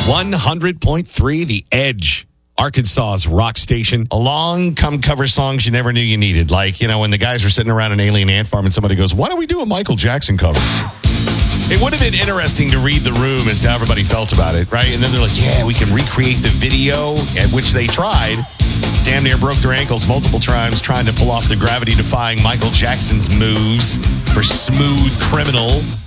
100.3 The Edge, Arkansas's rock station. Along come cover songs you never knew you needed. Like, when the guys were sitting around an alien ant farm and somebody goes, why don't we do a Michael Jackson cover? It would have been interesting to read the room as to how everybody felt about it, right? And then they're like, yeah, we can recreate the video, at which they tried. Damn near broke their ankles multiple times trying to pull off the gravity-defying Michael Jackson's moves for Smooth Criminal.